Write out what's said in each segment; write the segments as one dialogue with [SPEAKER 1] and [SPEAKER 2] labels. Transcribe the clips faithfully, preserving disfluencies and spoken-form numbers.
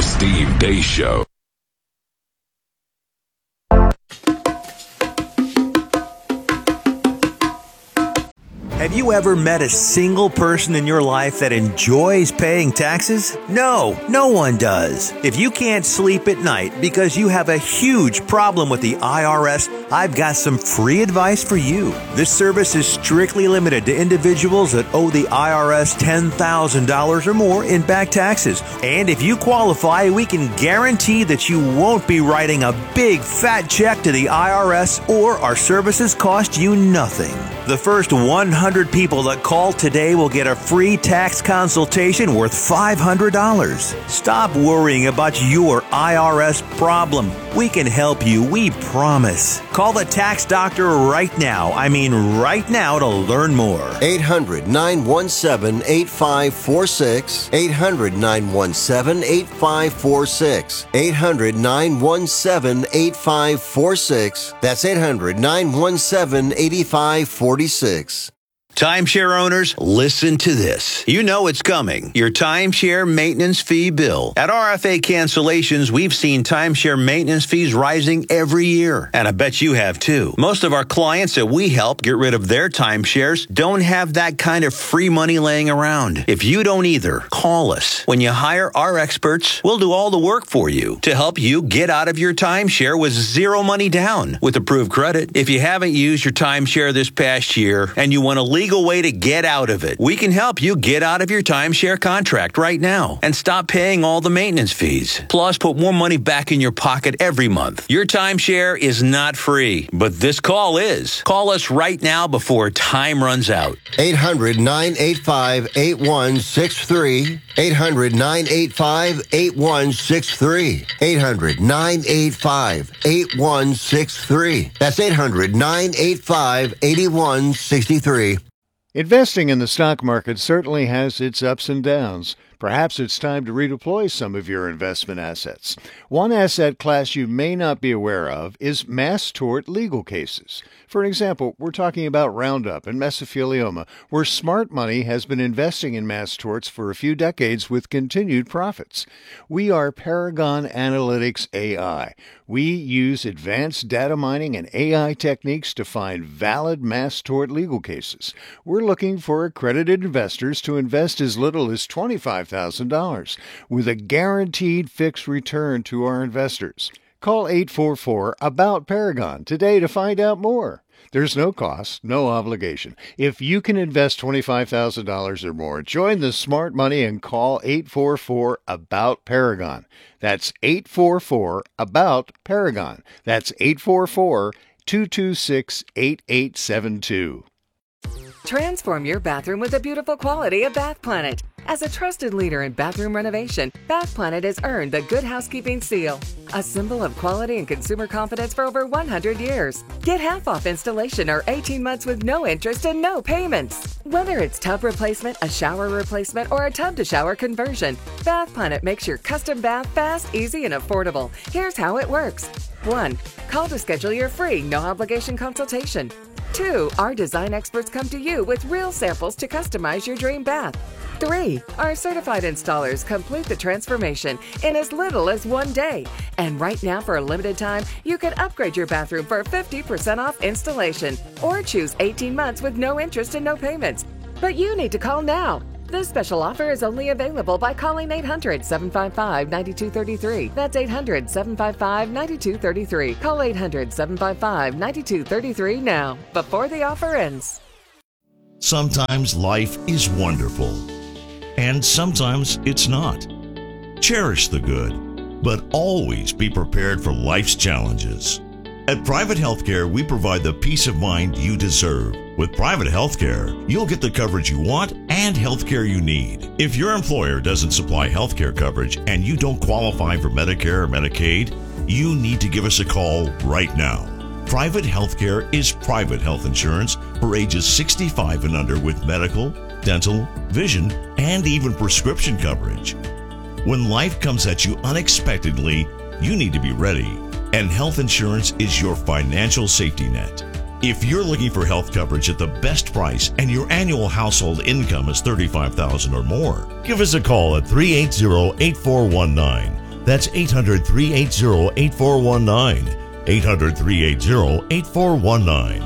[SPEAKER 1] The Steve Deace Show.
[SPEAKER 2] Have you ever met a single person in your life that enjoys paying taxes? No, no one does. If you can't sleep at night because you have a huge problem with the I R S, I've got some free advice for you. This service is strictly limited to individuals that owe the I R S ten thousand dollars or more in back taxes. And if you qualify, we can guarantee that you won't be writing a big fat check to the I R S, or our services cost you nothing. The first one hundred people that call today will get a free tax consultation worth five hundred dollars. Stop worrying about your I R S problem. We can help you, we promise. Call the tax doctor right now. I mean right now to learn more.
[SPEAKER 3] eight hundred, nine one seven, eight five four six. eight hundred, nine one seven, eight five four six. eight hundred, nine one seven, eight five four six. That's eight hundred, nine one seven, eight five four six.
[SPEAKER 2] Timeshare owners, listen to this. You know it's coming. Your timeshare maintenance fee bill. At R F A Cancellations, we've seen timeshare maintenance fees rising every year. And I bet you have too. Most of our clients that we help get rid of their timeshares don't have that kind of free money laying around. If you don't either, call us. When you hire our experts, we'll do all the work for you to help you get out of your timeshare with zero money down with approved credit. If you haven't used your timeshare this past year and you want to leave legal way to get out of it, we can help you get out of your timeshare contract right now and stop paying all the maintenance fees. Plus, put more money back in your pocket every month. Your timeshare is not free, but this call is. Call us right now before time runs out.
[SPEAKER 3] eight hundred, nine eight five, eight one six three. eight hundred, nine eight five, eight one six three. eight hundred, nine eight five, eight one six three. That's eight hundred, nine eight five, eight one six three.
[SPEAKER 4] Investing in the stock market certainly has its ups and downs. Perhaps it's time to redeploy some of your investment assets. One asset class you may not be aware of is mass tort legal cases. For example, we're talking about Roundup and mesothelioma, where smart money has been investing in mass torts for a few decades with continued profits. We are Paragon Analytics A I. We use advanced data mining and A I techniques to find valid mass tort legal cases. We're looking for accredited investors to invest as little as twenty-five thousand dollars with a guaranteed fixed return to our investors. Call eight four four, ABOUT Paragon today to find out more. There's no cost, no obligation. If you can invest twenty-five thousand dollars or more, join the smart money and call eight four four, ABOUT Paragon. That's eight four four, ABOUT Paragon. That's eight four four, two two six, eight eight seven two.
[SPEAKER 5] Transform your bathroom with the beautiful quality of Bath Planet. As a trusted leader in bathroom renovation, Bath Planet has earned the Good Housekeeping seal, a symbol of quality and consumer confidence for over one hundred years. Get half off installation or eighteen months with no interest and no payments. Whether it's tub replacement, a shower replacement, or a tub-to-shower conversion, Bath Planet makes your custom bath fast, easy, and affordable. Here's how it works. one. Call to schedule your free, no-obligation consultation. two. Our design experts come to you with real samples to customize your dream bath. three. Our certified installers complete the transformation in as little as one day. And right now, for a limited time, you can upgrade your bathroom for fifty percent off installation or choose eighteen months with no interest and no payments. But you need to call now. This special offer is only available by calling eight hundred, seven five five, nine two three three. That's eight hundred, seven five five, nine two three three. Call eight hundred, seven five five, nine two three three now, before the offer ends.
[SPEAKER 6] Sometimes life is wonderful, and sometimes it's not. Cherish the good, but always be prepared for life's challenges. At Private Healthcare, we provide the peace of mind you deserve. With Private Healthcare, you'll get the coverage you want and healthcare you need. If your employer doesn't supply healthcare coverage and you don't qualify for Medicare or Medicaid, you need to give us a call right now. Private Healthcare is private health insurance for ages sixty-five and under with medical, dental, vision, and even prescription coverage. When life comes at you unexpectedly, you need to be ready. And health insurance is your financial safety net. If you're looking for health coverage at the best price and your annual household income is thirty-five thousand dollars or more, give us a call at three eight zero, eight four one nine. That's eight hundred, three eight zero, eight four one nine. eight hundred, three eight zero, eight four one nine.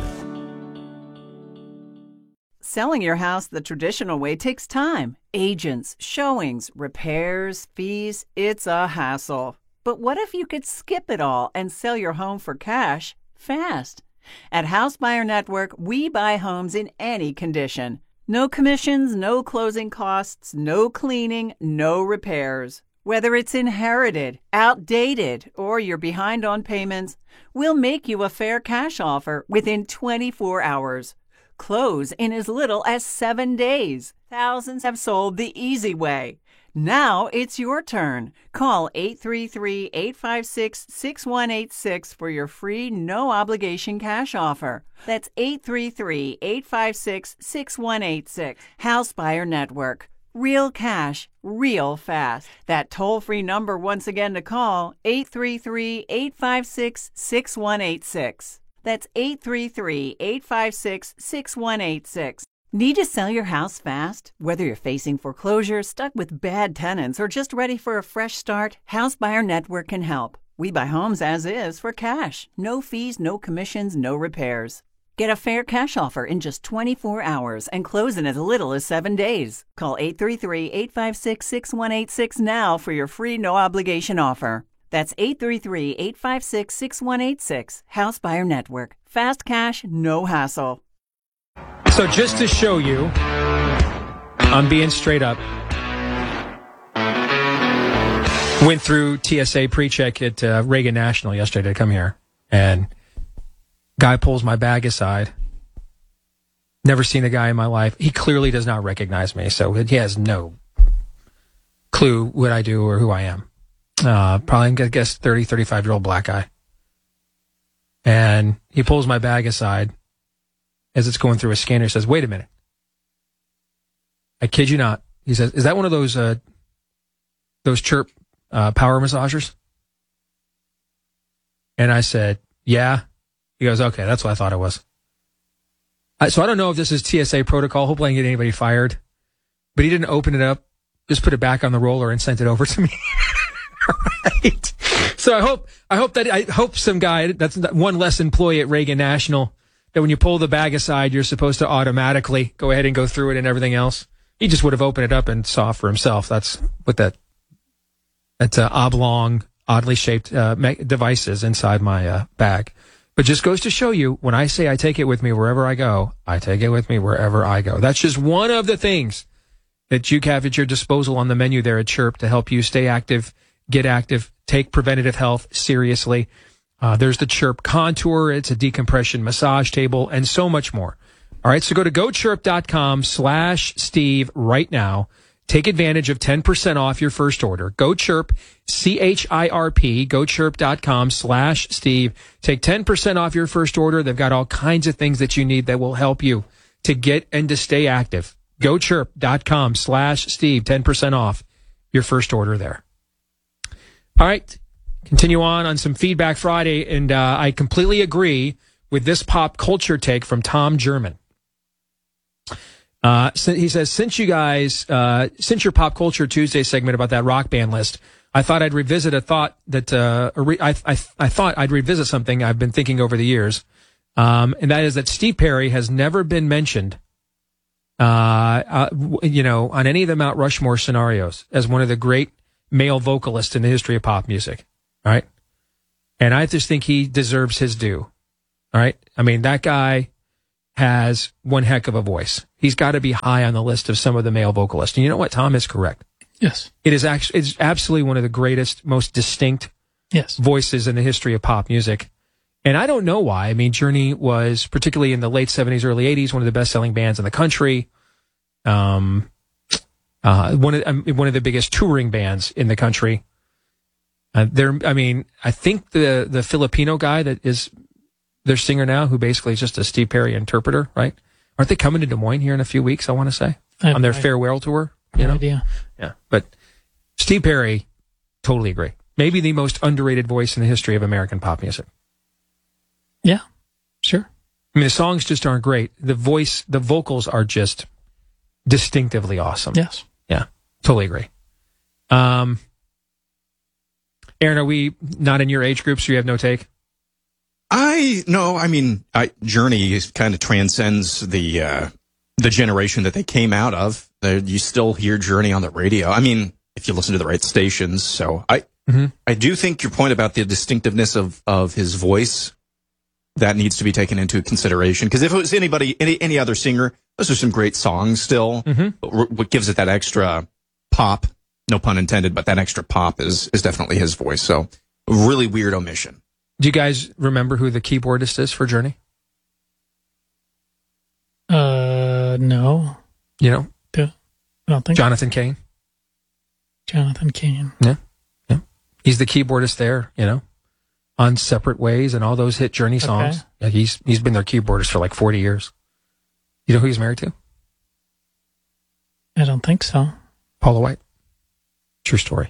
[SPEAKER 1] Selling your house the traditional way takes time. Agents, showings, repairs, fees. It's a hassle. But what if you could skip it all and sell your home for cash fast? At House Buyer Network, we buy homes in any condition. No commissions, no closing costs, no cleaning, no repairs. Whether it's inherited, outdated, or you're behind on payments, we'll make you a fair cash offer within twenty-four hours. Close in as little as seven days. Thousands have sold the easy way. Now it's your turn. Call eight three three, eight five six, six one eight six for your free no-obligation cash offer. That's eight three three, eight five six, six one eight six. House Buyer Network. Real cash, real fast. That toll-free number once again to call, eight three three, eight five six, six one eight six. That's eight three three, eight five six, six one eight six. Need to sell your house fast? Whether you're facing foreclosure, stuck with bad tenants, or just ready for a fresh start, House Buyer Network can help. We buy homes as is for cash. No fees, no commissions, no repairs. Get a fair cash offer in just twenty-four hours and close in as little as seven days. Call eight three three, eight five six, six one eight six now for your free no-obligation offer. That's eight three three, eight five six, six one eight six. House Buyer Network. Fast cash, no hassle.
[SPEAKER 7] So just to show you, I'm being straight up. Went through T S A pre-check at uh, Reagan National yesterday to come here. And guy pulls my bag aside. Never seen the guy in my life. He clearly does not recognize me. So he has no clue what I do or who I am. Uh, probably, I guess, thirty, thirty-five-year-old black guy. And he pulls my bag aside as it's going through a scanner. He says, wait a minute. I kid you not. He says, is that one of those uh, those Chirp uh, power massagers? And I said, yeah. He goes, okay, that's what I thought it was. I, so I don't know if this is T S A protocol. Hopefully I didn't get anybody fired. But he didn't open it up, just put it back on the roller and sent it over to me. Right. So I hope I hope that I hope some guy that's one less employee at Reagan National, that when you pull the bag aside, you're supposed to automatically go ahead and go through it and everything else. He just would have opened it up and saw for himself. That's what that that uh, oblong, oddly shaped uh, device is inside my uh, bag. But just goes to show you, when I say I take it with me wherever I go, I take it with me wherever I go. That's just one of the things that you have at your disposal on the menu there at Chirp to help you stay active, get active, take preventative health seriously. Uh, there's the Chirp Contour. It's a decompression massage table and so much more. All right, so go to gochirp.com slash Steve right now. Take advantage of ten percent off your first order. GoChirp, C H I R P, gochirp.com slash Steve. Take ten percent off your first order. They've got all kinds of things that you need that will help you to get and to stay active. GoChirp.com slash Steve, ten percent off your first order there. All right, continue on on some Feedback Friday, and uh, I completely agree with this pop culture take from Tom German. Uh, so he says, since you guys, uh, since your Pop Culture Tuesday segment about that rock band list, I thought I'd revisit a thought that, uh, a re- I, I, I thought I'd revisit something I've been thinking over the years. Um, and that is that Steve Perry has never been mentioned, uh, uh, you know, on any of the Mount Rushmore scenarios as one of the great male vocalists in the history of pop music. All right. And I just think he deserves his due. All right. I mean, that guy has one heck of a voice. He's got to be high on the list of some of the male vocalists. And you know what? Tom is correct.
[SPEAKER 8] Yes.
[SPEAKER 7] It is actually, it's absolutely one of the greatest, most distinct
[SPEAKER 8] yes.
[SPEAKER 7] voices in the history of pop music. And I don't know why. I mean, Journey was, particularly in the late seventies, early eighties, one of the best-selling bands in the country. Um, uh, one of um, one of the biggest touring bands in the country. Uh, there, I mean, I think the the Filipino guy that is their singer now, who basically is just a Steve Perry interpreter, right? Aren't they coming to Des Moines here in a few weeks, I want to say, on their farewell tour? You
[SPEAKER 8] no
[SPEAKER 7] know?
[SPEAKER 8] idea.
[SPEAKER 7] Yeah. But Steve Perry, totally agree. Maybe the most underrated voice in the history of American pop music.
[SPEAKER 8] Yeah, sure.
[SPEAKER 7] I mean, the songs just aren't great. The voice, the vocals are just distinctively awesome.
[SPEAKER 8] Yes.
[SPEAKER 7] Yeah, totally agree. Um, Aaron, are we not in your age group, so you have no take?
[SPEAKER 9] I no, I mean, I, Journey kind of transcends the uh, the generation that they came out of. Uh, you still hear Journey on the radio. I mean, if you listen to the right stations. So I mm-hmm. I do think your point about the distinctiveness of, of his voice, that needs to be taken into consideration. Because if it was anybody, any any other singer, those are some great songs still. Mm-hmm. But what gives it that extra pop, no pun intended, but that extra pop is is definitely his voice. So really weird omission.
[SPEAKER 7] Do you guys remember who the keyboardist is for Journey?
[SPEAKER 8] Uh, no.
[SPEAKER 7] You know?
[SPEAKER 8] Yeah. I don't think
[SPEAKER 7] Jonathan Cain.
[SPEAKER 8] Jonathan Cain.
[SPEAKER 7] Yeah. Yeah. He's the keyboardist there, you know, on Separate Ways and all those hit Journey songs. Okay. Yeah, he's he's been their keyboardist for like forty years. You know who he's married to?
[SPEAKER 8] I don't think so.
[SPEAKER 7] Paula White. True story.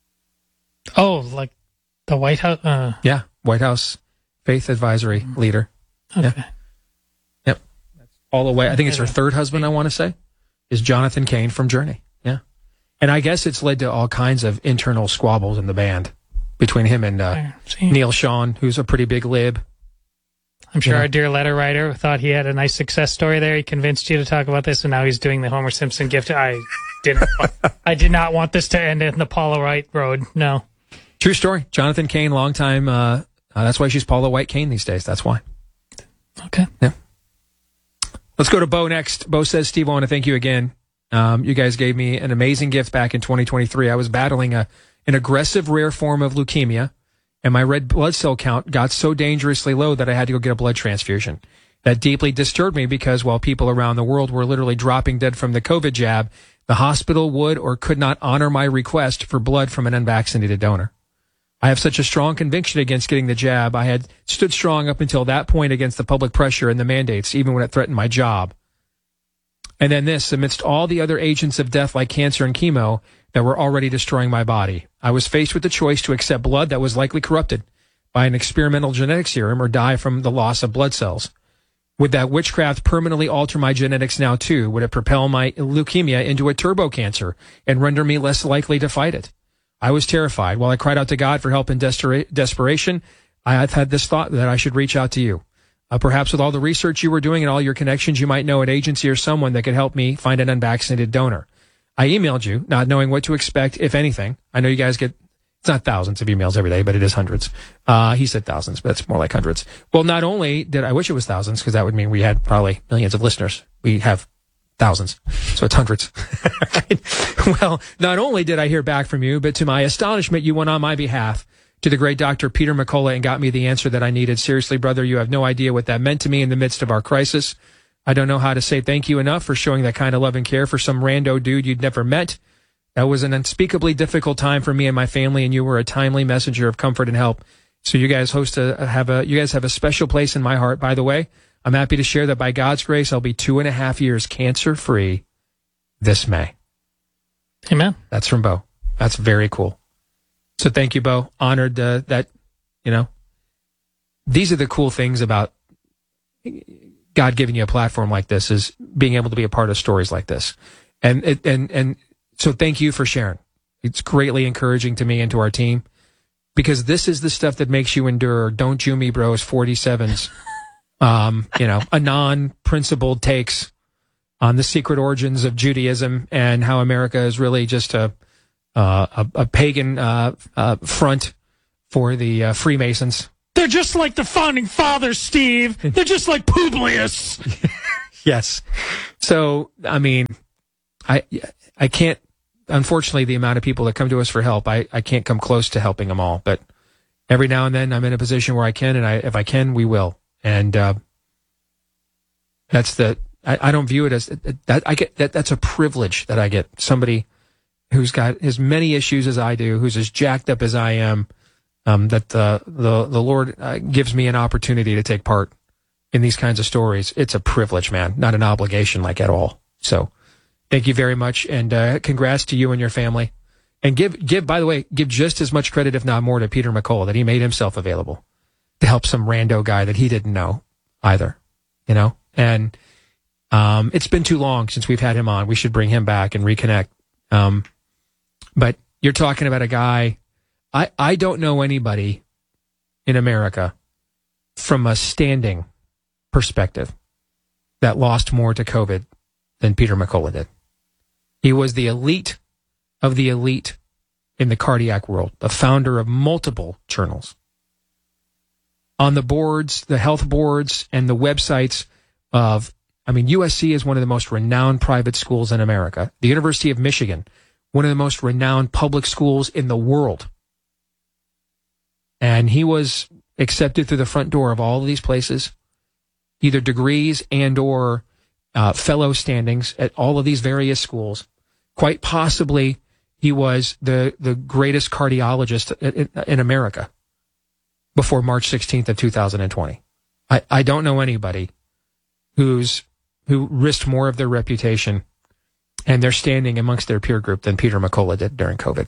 [SPEAKER 8] Oh, like the White House? Uh...
[SPEAKER 7] Yeah. White House Faith Advisory leader.
[SPEAKER 8] Okay.
[SPEAKER 7] Yeah. Yep. That's Paula White. I think it's her third husband, I want to say, is Jonathan Cain from Journey. Yeah. And I guess it's led to all kinds of internal squabbles in the band between him and uh, Neil Sean, who's a pretty big lib.
[SPEAKER 8] I'm sure
[SPEAKER 7] you know?
[SPEAKER 8] Our dear letter writer thought he had a nice success story there. He convinced you to talk about this, and now he's doing the Homer Simpson gift. I didn't. I did not want this to end in the Paula White road. No.
[SPEAKER 7] True story. Jonathan Cain, long time. Uh, uh, that's why she's Paula White Cain these days. That's why.
[SPEAKER 8] Okay.
[SPEAKER 7] Yeah. Let's go to Bo next. Bo says, Steve, I want to thank you again. Um, you guys gave me an amazing gift back in twenty twenty-three. I was battling a an aggressive rare form of leukemia, and my red blood cell count got so dangerously low that I had to go get a blood transfusion. That deeply disturbed me because while people around the world were literally dropping dead from the COVID jab, the hospital would or could not honor my request for blood from an unvaccinated donor. I have such a strong conviction against getting the jab. I had stood strong up until that point against the public pressure and the mandates, even when it threatened my job. And then this, amidst all the other agents of death like cancer and chemo that were already destroying my body, I was faced with the choice to accept blood that was likely corrupted by an experimental genetic serum or die from the loss of blood cells. Would that witchcraft permanently alter my genetics now too? Would it propel my leukemia into a turbo cancer and render me less likely to fight it? I was terrified. While I cried out to God for help in desper- desperation, I had this thought that I should reach out to you. Uh, perhaps with all the research you were doing and all your connections, you might know an agency or someone that could help me find an unvaccinated donor. I emailed you, not knowing what to expect, if anything. I know you guys get, it's not thousands of emails every day, but it is hundreds. Uh, he said thousands, but it's more like hundreds. Well, not only did I wish it was thousands, because that would mean we had probably millions of listeners. We have thousands, so it's hundreds. Well, not only did I hear back from you, but to my astonishment, you went on my behalf to the great Doctor Peter McCullough and got me the answer that I needed. Seriously, brother, you have no idea what that meant to me in the midst of our crisis. I don't know how to say thank you enough for showing that kind of love and care for some rando dude you'd never met. That was an unspeakably difficult time for me and my family, and you were a timely messenger of comfort and help. So you guys host a have a you guys have a special place in my heart. By the way, I'm happy to share that by God's grace, I'll be two and a half years cancer free this May.
[SPEAKER 8] Amen.
[SPEAKER 7] That's from Bo. That's very cool. So thank you, Bo. Honored uh, that, you know, these are the cool things about God giving you a platform like this, is being able to be a part of stories like this. And, it, and, and so thank you for sharing. It's greatly encouraging to me and to our team, because this is the stuff that makes you endure. Don't you me bros forty-sevens, um, you know, a non-principled takes on the secret origins of Judaism and how America is really just a, Uh, a, a pagan uh, uh, front for the uh, Freemasons.
[SPEAKER 8] They're just like the founding fathers, Steve. They're just like Publius.
[SPEAKER 7] Yes. So, I mean, I I can't, unfortunately, the amount of people that come to us for help, I, I can't come close to helping them all. But every now and then I'm in a position where I can, and I if I can, we will. And uh, that's the, I, I don't view it as, that. I get that that's a privilege that I get. Somebody who's got as many issues as I do, who's as jacked up as I am, um, that the, the, the Lord uh, gives me an opportunity to take part in these kinds of stories. It's a privilege, man, not an obligation, like, at all. So thank you very much. And, uh, congrats to you and your family. And give, give, by the way, give just as much credit, if not more, to Peter McCullough, that he made himself available to help some rando guy that he didn't know either, you know? And, um, it's been too long since we've had him on. We should bring him back and reconnect. Um, But you're talking about a guy I, I don't know anybody in America from a standing perspective that lost more to COVID than Peter McCullough did. He was the elite of the elite in the cardiac world, the founder of multiple journals. On the boards, the health boards, and the websites of, I mean, U S C is one of the most renowned private schools in America. The University of Michigan, one of the most renowned public schools in the world. And he was accepted through the front door of all of these places, either degrees and or uh, fellow standings at all of these various schools. Quite possibly, he was the, the greatest cardiologist in, in America before March sixteenth of two thousand twenty. I, I don't know anybody who's who risked more of their reputation and their standing amongst their peer group than Peter McCullough did during COVID.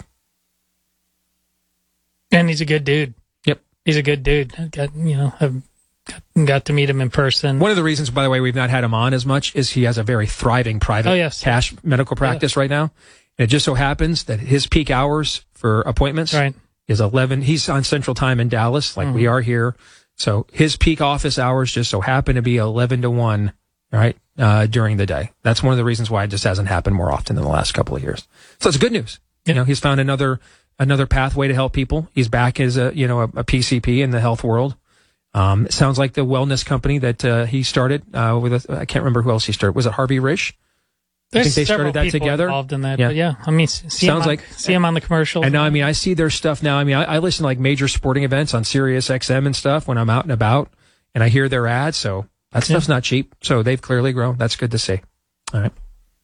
[SPEAKER 8] And he's a good dude.
[SPEAKER 7] Yep.
[SPEAKER 8] He's a good dude. I got, you know, I've got, got to meet him in person.
[SPEAKER 7] One of the reasons, by the way, we've not had him on as much is he has a very thriving private
[SPEAKER 8] oh, yes.
[SPEAKER 7] cash medical practice yes. right now. And it just so happens that his peak hours for appointments
[SPEAKER 8] right.
[SPEAKER 7] is eleven. He's on Central Time in Dallas, like mm-hmm. we are here. So his peak office hours just so happen to be eleven to one, right, uh, during the day. That's one of the reasons why it just hasn't happened more often in the last couple of years. So it's good news. Yeah. You know, he's found another another pathway to help people. He's back as a, you know, a, a P C P in the health world. Um, it sounds like the wellness company that uh, he started uh, with, a, I can't remember who else he started. Was it Harvey Risch?
[SPEAKER 8] There's
[SPEAKER 7] I think they started that
[SPEAKER 8] people
[SPEAKER 7] together.
[SPEAKER 8] Involved in that,
[SPEAKER 7] yeah.
[SPEAKER 8] But yeah, I mean, see
[SPEAKER 7] Sounds
[SPEAKER 8] him on,
[SPEAKER 7] like
[SPEAKER 8] see him on the commercials.
[SPEAKER 7] And now, I mean, I see their stuff now. I mean, I, I listen to like major sporting events on Sirius X M and stuff when I'm out and about, and I hear their ads. So that stuff's yeah. not cheap. So they've clearly grown. That's good to see. All right.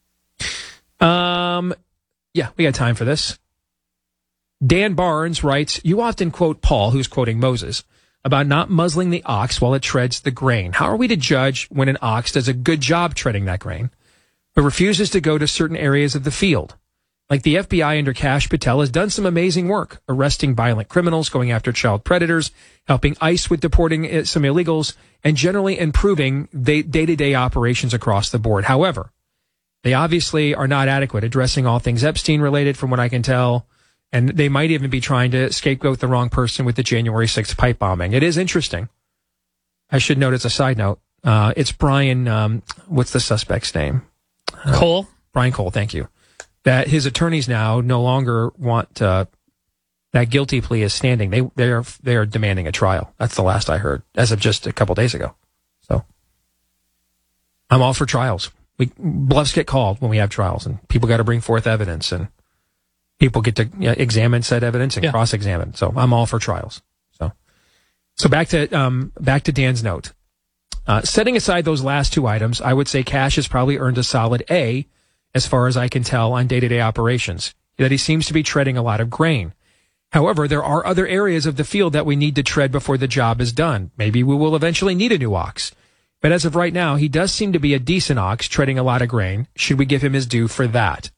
[SPEAKER 7] Um, yeah, we got time for this. Dan Barnes writes, "You often quote Paul, who's quoting Moses, about not muzzling the ox while it treads the grain. How are we to judge when an ox does a good job treading that grain, but refuses to go to certain areas of the field? Like the F B I under Kash Patel has done some amazing work, arresting violent criminals, going after child predators, helping ICE with deporting some illegals, and generally improving day-to-day operations across the board. However, they obviously are not adequate, addressing all things Epstein-related from what I can tell, and they might even be trying to scapegoat the wrong person with the January sixth pipe bombing. It is interesting. I should note as a side note, uh, it's Brian, um, what's the suspect's name?
[SPEAKER 8] Cole.
[SPEAKER 7] Uh, Brian Cole, thank you. That his attorneys now no longer want uh, that guilty plea is standing. They they are they are demanding a trial. That's the last I heard, as of just a couple days ago. So I'm all for trials. We bluffs get called when we have trials, and people got to bring forth evidence, and people get to you know, examine said evidence and yeah. cross-examine. So I'm all for trials. So so back to um back to Dan's note. Uh, setting aside those last two items, I would say Kash has probably earned a solid A, as far as I can tell, on day-to-day operations, that he seems to be treading a lot of grain. However, there are other areas of the field that we need to tread before the job is done. Maybe we will eventually need a new ox. But as of right now, he does seem to be a decent ox, treading a lot of grain. Should we give him his due for that?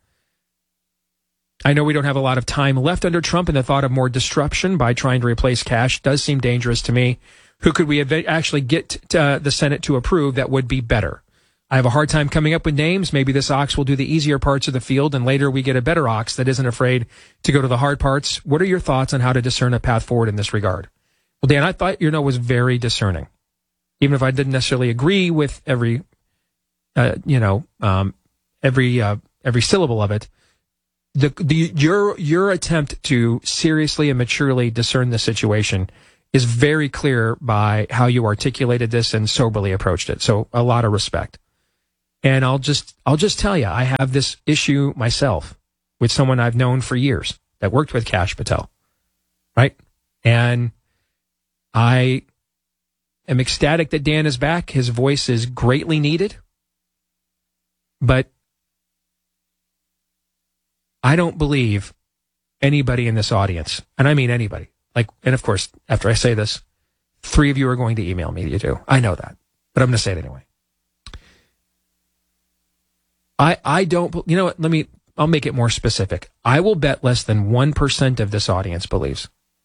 [SPEAKER 7] I know we don't have a lot of time left under Trump, and the thought of more disruption by trying to replace Kash does seem dangerous to me. Who could we actually get to, uh, the Senate to approve that would be better? I have a hard time coming up with names. Maybe this ox will do the easier parts of the field, and later we get a better ox that isn't afraid to go to the hard parts. What are your thoughts on how to discern a path forward in this regard? Well, Dan, I thought your note was very discerning. Even if I didn't necessarily agree with every, uh, you know, um, every uh, every syllable of it, the the your your attempt to seriously and maturely discern the situation is very clear by how you articulated this and soberly approached it. So a lot of respect. And I'll just I'll just tell you, I have this issue myself with someone I've known for years that worked with Kash Patel, right? And I am ecstatic that Dan is back. His voice is greatly needed. But I don't believe anybody in this audience, and I mean anybody, like, and of course, after I say this, three of you are going to email me, you do. I know that, but I'm going to say it anyway. I, I don't, you know what, let me, I'll make it more specific. I will bet less than one percent of this audience believes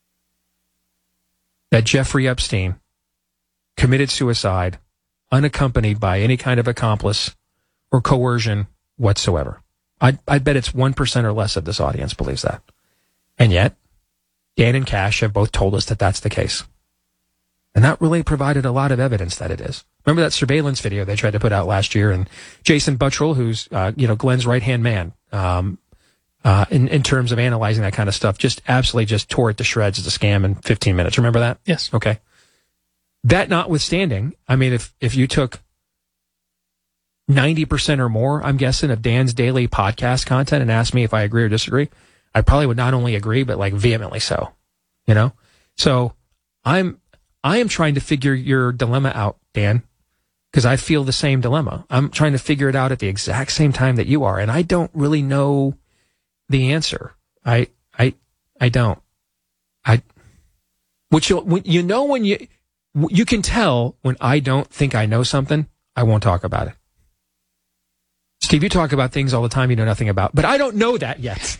[SPEAKER 7] that Jeffrey Epstein committed suicide unaccompanied by any kind of accomplice or coercion whatsoever. I I bet it's one percent or less of this audience believes that. And yet, Dan and Cash have both told us that that's the case. And that really provided a lot of evidence that it is. Remember that surveillance video they tried to put out last year? And Jason Buttrill, who's, uh, you know, Glenn's right-hand man, um, uh, in, in terms of analyzing that kind of stuff, just absolutely just tore it to shreds as a scam in fifteen minutes. Remember that?
[SPEAKER 8] Yes.
[SPEAKER 7] Okay. That notwithstanding, I mean, if, if you took ninety percent or more, I'm guessing, of Dan's daily podcast content and asked me if I agree or disagree, I probably would not only agree, but like vehemently so, you know? So I'm, I am trying to figure your dilemma out, Dan, because I feel the same dilemma. I'm trying to figure it out at the exact same time that you are, and I don't really know the answer. I, I, I don't. I, which you, when, you know, when you, you can tell when I don't think I know something, I won't talk about it. Steve, you talk about things all the time you know nothing about, but I don't know that yet.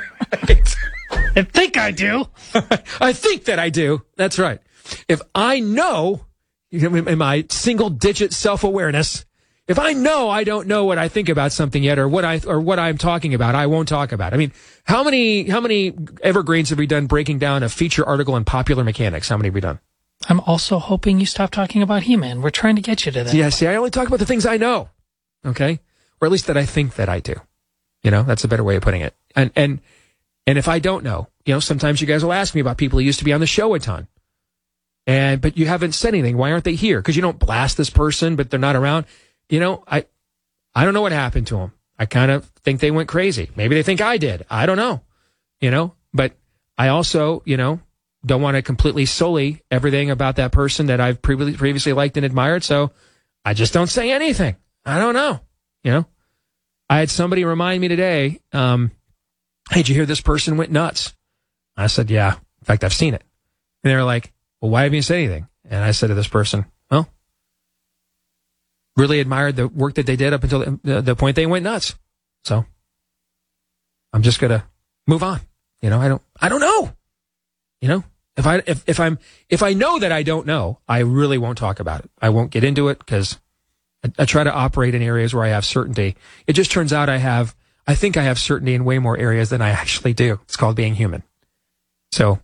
[SPEAKER 8] I think I do.
[SPEAKER 7] I think that I do. That's right. If I know, in my single-digit self-awareness, if I know I don't know what I think about something yet, or what I or what I'm talking about, I won't talk about it. I mean, how many how many evergreens have we done breaking down a feature article in Popular Mechanics? How many have we done?
[SPEAKER 8] I'm also hoping you stop talking about He-Man. We're trying to get you to that.
[SPEAKER 7] Yeah, see, I only talk about the things I know. Okay? Or at least that I think that I do. You know, that's a better way of putting it. And and and if I don't know, you know, sometimes you guys will ask me about people who used to be on the show a ton. And but you haven't said anything. Why aren't they here? Because you don't blast this person, but they're not around. You know, I I don't know what happened to them. I kind of think they went crazy. Maybe they think I did. I don't know. You know, but I also, you know, don't want to completely sully everything about that person that I've previously previously liked and admired. So I just don't say anything. I don't know. You know, I had somebody remind me today, um, hey, did you hear this person went nuts? I said, yeah. In fact, I've seen it. And they were like, well, why haven't you said anything? And I said to this person, well, really admired the work that they did up until the, the, the point they went nuts. So I'm just going to move on. You know, I don't, I don't know. You know, if I, if, if I'm, if I know that I don't know, I really won't talk about it. I won't get into it because I, I try to operate in areas where I have certainty. It just turns out I have, I think I have certainty in way more areas than I actually do. It's called being human. So,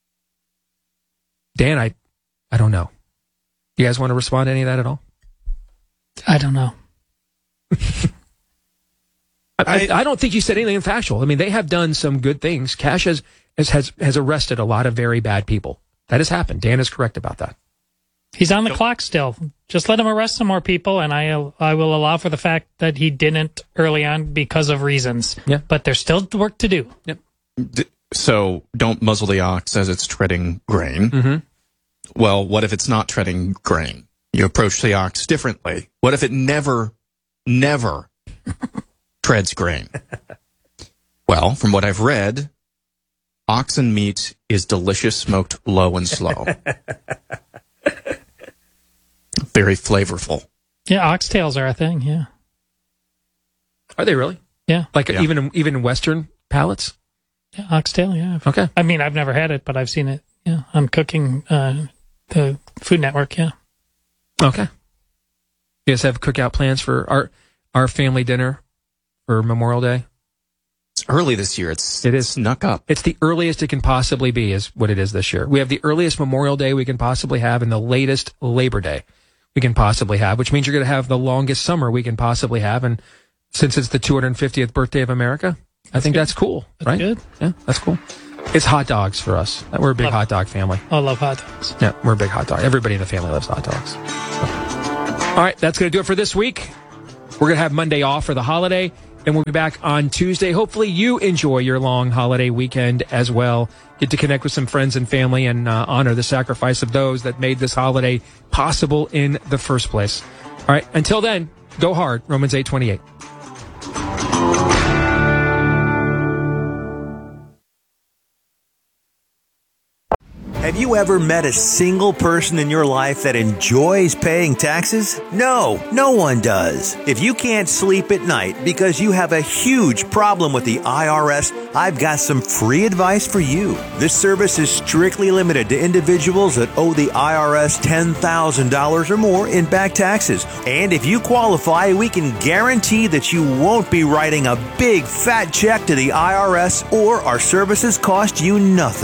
[SPEAKER 7] Dan, I, I don't know. You guys want to respond to any of that at all?
[SPEAKER 8] I don't know.
[SPEAKER 7] I, I, I don't think you said anything factual. I mean, they have done some good things. Cash has, has, has, has arrested a lot of very bad people. That has happened. Dan is correct about that.
[SPEAKER 8] He's on the clock still. Just let him arrest some more people, and I I will allow for the fact that he didn't early on because of reasons.
[SPEAKER 7] Yeah.
[SPEAKER 8] But there's still work to do.
[SPEAKER 7] Yep.
[SPEAKER 9] So don't muzzle the ox as it's treading grain.
[SPEAKER 7] Mm-hmm.
[SPEAKER 9] Well, what if it's not treading grain? You approach the ox differently. What if it never, never treads grain? Well, from what I've read, oxen meat is delicious smoked low and slow. Very flavorful.
[SPEAKER 8] Yeah, oxtails are a thing, yeah.
[SPEAKER 7] Are they really?
[SPEAKER 8] Yeah.
[SPEAKER 7] Like
[SPEAKER 9] Yeah.
[SPEAKER 7] even even in Western palates?
[SPEAKER 8] Yeah, oxtail, yeah.
[SPEAKER 7] Okay.
[SPEAKER 8] I mean, I've never had it, but I've seen it, yeah, on Cooking, uh, the Food Network, yeah.
[SPEAKER 7] Okay. You guys have cookout plans for our our family dinner for Memorial Day?
[SPEAKER 9] It's early this year. It's
[SPEAKER 7] It is.
[SPEAKER 9] snuck up.
[SPEAKER 7] It's the earliest it can possibly be is what it is this year. We have the earliest Memorial Day we can possibly have and the latest Labor Day we can possibly have, which means you're going to have the longest summer we can possibly have. And since it's the two hundred fiftieth birthday of America, I think
[SPEAKER 8] good.
[SPEAKER 7] that's cool,
[SPEAKER 8] That's
[SPEAKER 7] right?
[SPEAKER 8] good.
[SPEAKER 7] Yeah, that's cool. It's hot dogs for us. We're a big
[SPEAKER 8] Love
[SPEAKER 7] hot dog family.
[SPEAKER 8] I love hot dogs.
[SPEAKER 7] Yeah, we're a big hot dog. Everybody in the family loves hot dogs. So. All right, that's going to do it for this week. We're going to have Monday off for the holiday, and we'll be back on Tuesday. Hopefully you enjoy your long holiday weekend as well. Get to connect with some friends and family and uh, honor the sacrifice of those that made this holiday possible in the first place. All right, until then, go hard. Romans eight twenty-eight.
[SPEAKER 2] Have you ever met a single person in your life that enjoys paying taxes? No, no one does. If you can't sleep at night because you have a huge problem with the I R S, I've got some free advice for you. This service is strictly limited to individuals that owe the I R S ten thousand dollars or more in back taxes. And if you qualify, we can guarantee that you won't be writing a big fat check to the I R S or our services cost you nothing.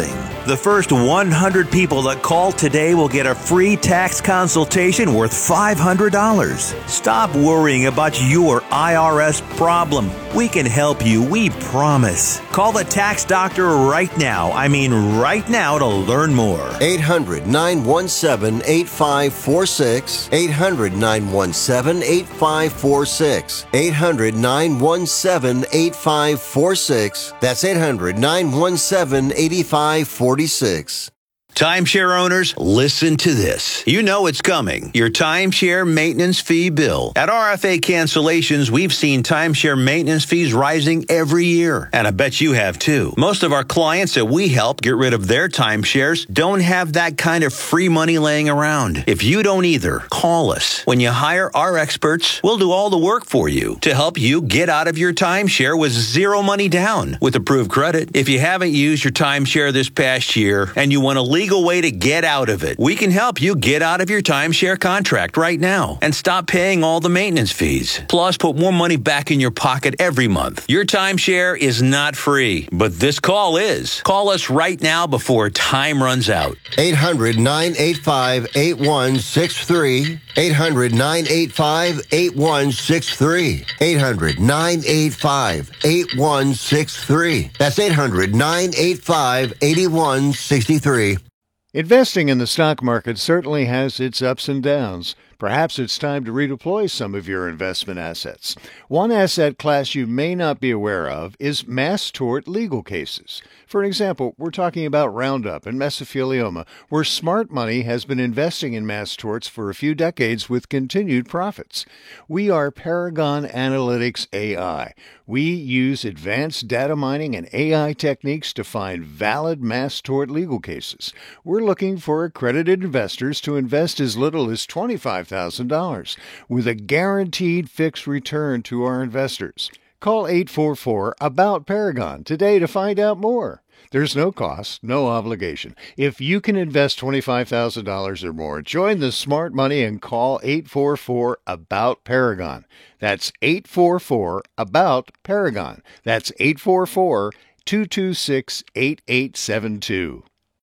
[SPEAKER 2] The first one hundred people that call today will get a free tax consultation worth five hundred dollars. Stop worrying about your I R S problem. We can help you, we promise. Call the tax doctor right now. I mean right now to learn more.
[SPEAKER 3] eight hundred, nine one seven, eight five four six. eight hundred, nine one seven, eight five four six. eight hundred, nine one seven, eight five four six. That's eight hundred, nine one seven, eight five four six.
[SPEAKER 2] Timeshare owners, listen to this. You know it's coming. Your timeshare maintenance fee bill. At R F A Cancellations, we've seen timeshare maintenance fees rising every year. And I bet you have too. Most of our clients that we help get rid of their timeshares don't have that kind of free money laying around. If you don't either, call us. When you hire our experts, we'll do all the work for you to help you get out of your timeshare with zero money down with approved credit. If you haven't used your timeshare this past year and you want to leave legal way to get out of it. We can help you get out of your timeshare contract right now and stop paying all the maintenance fees. Plus, put more money back in your pocket every month. Your timeshare is not free, but this call is. Call us right now before time runs out.
[SPEAKER 3] eight hundred, nine eight five, eight one six three. eight hundred, nine eight five, eight one six three. eight hundred, nine eight five, eight one six three. That's eight hundred, nine eight five, eight one six three.
[SPEAKER 4] Investing in the stock market certainly has its ups and downs. Perhaps it's time to redeploy some of your investment assets. One asset class you may not be aware of is mass tort legal cases. For example, we're talking about Roundup and mesothelioma, where smart money has been investing in mass torts for a few decades with continued profits. We are Paragon Analytics A I. We use advanced data mining and A I techniques to find valid mass tort legal cases. We're looking for accredited investors to invest as little as twenty-five thousand dollars with a guaranteed fixed return to our investors. Call eight four four, ABOUT Paragon today to find out more. There's no cost, no obligation. If you can invest twenty-five thousand dollars or more, join the smart money and call eight four four, ABOUT Paragon. That's eight four four, ABOUT Paragon. That's eight four four, two two six, eight eight seven two.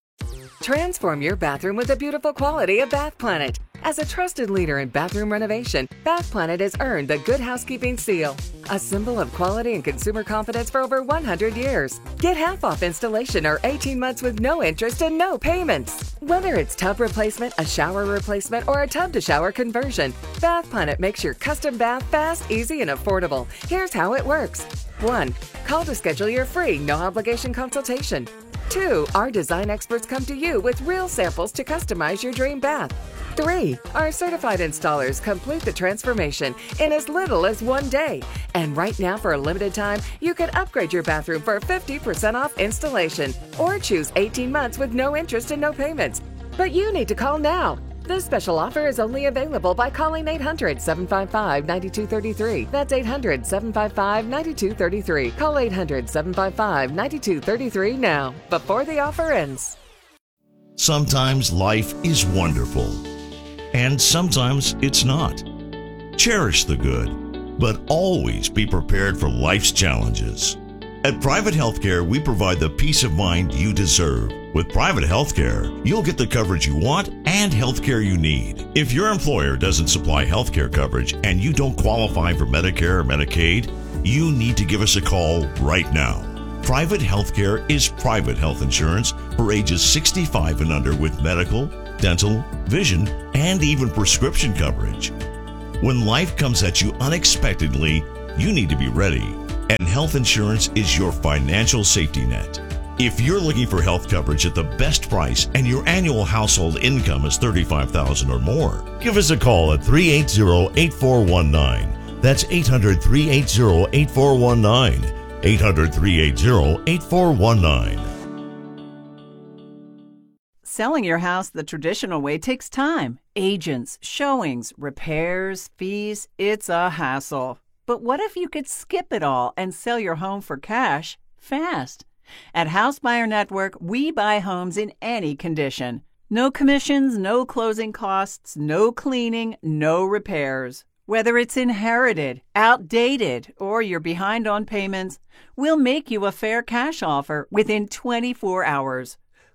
[SPEAKER 5] Transform your bathroom with the beautiful quality of Bath Planet. As a trusted leader in bathroom renovation, Bath Planet has earned the Good Housekeeping seal, a symbol of quality and consumer confidence for over one hundred years. Get half off installation or eighteen months with no interest and no payments. Whether it's tub replacement, a shower replacement, or a tub-to-shower conversion, Bath Planet makes your custom bath fast, easy, and affordable. Here's how it works. one. Call to schedule your free, no-obligation consultation. two. Our design experts come to you with real samples to customize your dream bath. three. Our certified installers complete the transformation in as little as one day. And right now, for a limited time, you can upgrade your bathroom for fifty percent off installation or choose eighteen months with no interest and no payments. But you need to call now. This special offer is only available by calling eight hundred, seven five five, nine two three three. That's eight hundred, seven five five, nine two three three. Call eight hundred, seven five five, nine two three three now, before the offer ends.
[SPEAKER 6] Sometimes life is wonderful, and sometimes it's not. Cherish the good, but always be prepared for life's challenges. At Private Healthcare, we provide the peace of mind you deserve. With Private Healthcare, you'll get the coverage you want and healthcare you need. If your employer doesn't supply healthcare coverage and you don't qualify for Medicare or Medicaid, you need to give us a call right now. Private Healthcare is private health insurance for ages sixty-five and under with medical, dental, vision, and even prescription coverage. When life comes at you unexpectedly, you need to be ready, and health insurance is your financial safety net. If you're looking for health coverage at the best price and your annual household income is thirty-five thousand dollars or more, give us a call at three eight zero, eight four one nine. That's eight hundred, three eight zero, eight four one nine. eight hundred, three eight zero, eight four one nine.
[SPEAKER 1] Selling your house the traditional way takes time. Agents, showings, repairs, fees, it's a hassle. But what if you could skip it all and sell your home for cash fast? At House Buyer Network, we buy homes in any condition. No commissions, no closing costs, no cleaning, no repairs. Whether it's inherited, outdated, or you're behind on payments, we'll make you a fair cash offer within twenty-four hours.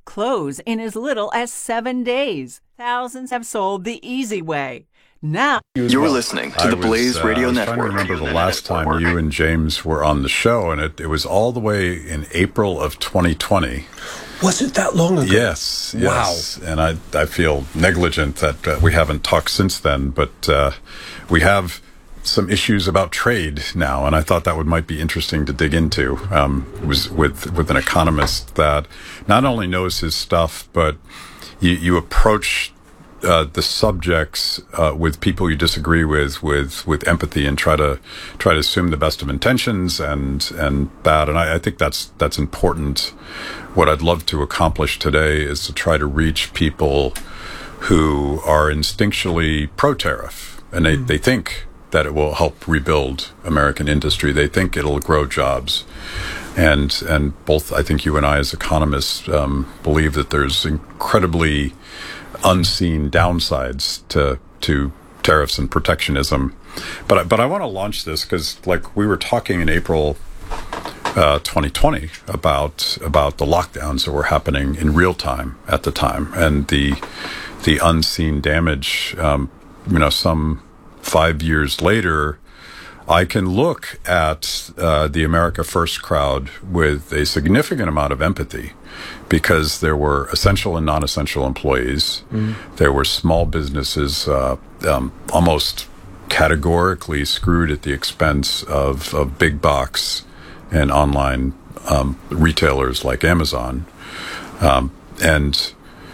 [SPEAKER 1] Close in as little as seven days. Thousands have sold the easy way. Now
[SPEAKER 10] you're listening to
[SPEAKER 11] I
[SPEAKER 10] the
[SPEAKER 11] was,
[SPEAKER 10] Blaze
[SPEAKER 11] uh,
[SPEAKER 10] Radio
[SPEAKER 11] I was
[SPEAKER 10] Network.
[SPEAKER 11] trying to remember the last time you and James were on the show, and it, it was all the way in April of twenty twenty.
[SPEAKER 12] Was it that long ago?
[SPEAKER 11] Yes, yes. Wow. And I, I feel negligent that uh, we haven't talked since then, but uh, we have some issues about trade now, and I thought that would might be interesting to dig into. Um, it was with with an economist that not only knows his stuff, but you, you approach uh, the subjects uh, with people you disagree with, with with empathy, and try to try to assume the best of intentions and and that. And I, I think that's that's important. What I'd love to accomplish today is to try to reach people who are instinctually pro-tariff, and they, mm. they think that it will help rebuild American industry. They think it'll grow jobs. And and both, I think you and I as economists um, believe that there's incredibly unseen downsides to to tariffs and protectionism. But I, but I want to launch this because, like, we were talking in April Uh, twenty twenty about about the lockdowns that were happening in real time at the time, and the the unseen damage. Um, you know, some five years later, I can look at uh, the America First crowd with a significant amount of empathy, because there were essential and non-essential employees. Mm. There were small businesses uh, um, almost categorically screwed at the expense of, of big box and online um, retailers like Amazon, um, and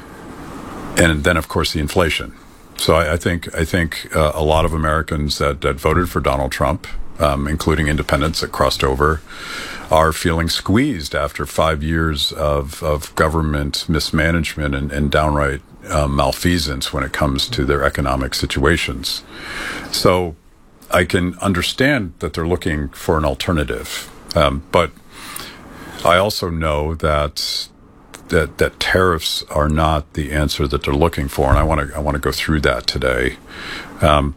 [SPEAKER 11] and then of course the inflation. So I, I think I think uh, a lot of Americans that, that voted for Donald Trump, um, including independents that crossed over, are feeling squeezed after five years of of government mismanagement and, and downright uh, malfeasance when it comes to their economic situations. So I can understand that they're looking for an alternative. Um, but I also know that that that tariffs are not the answer that they're looking for, and I want to I want to go through that today. Um,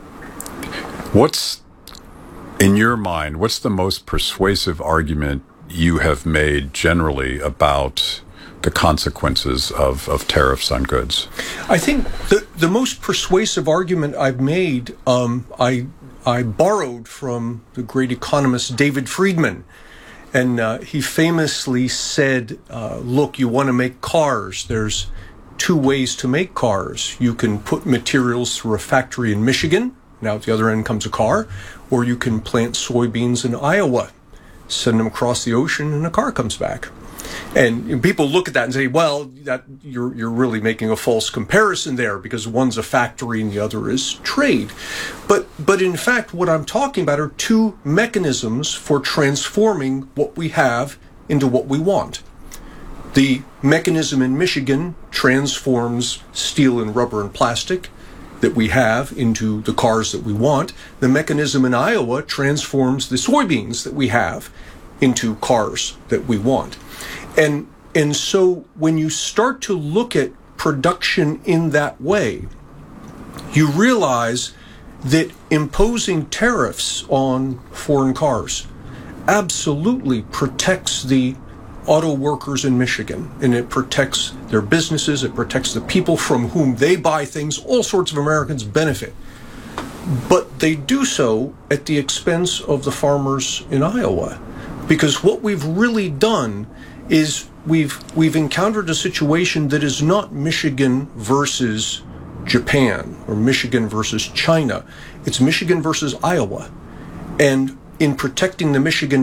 [SPEAKER 11] what's in your mind? What's the most persuasive argument you have made generally about the consequences of, of tariffs on goods?
[SPEAKER 12] I think the the most persuasive argument I've made, um, I. I borrowed from the great economist David Friedman, and uh, he famously said, uh, look, you want to make cars. There's two ways to make cars. You can put materials through a factory in Michigan. Now at the other end comes a car. Or you can plant soybeans in Iowa, send them across the ocean, and a car comes back. And people look at that and say, well, that you're you're really making a false comparison there, because one's a factory and the other is trade. But but in fact, what I'm talking about are two mechanisms for transforming what we have into what we want. The mechanism in Michigan transforms steel and rubber and plastic that we have into the cars that we want. The mechanism in Iowa transforms the soybeans that we have into cars that we want. And and so when you start to look at production in that way, you realize that imposing tariffs on foreign cars absolutely protects the auto workers in Michigan, and it protects their businesses, it protects the people from whom they buy things. All sorts of Americans benefit. But they do so at the expense of the farmers in Iowa, because what we've really done is we've we've encountered a situation that is not Michigan versus Japan or Michigan versus China. It's Michigan versus Iowa. And in protecting the Michigan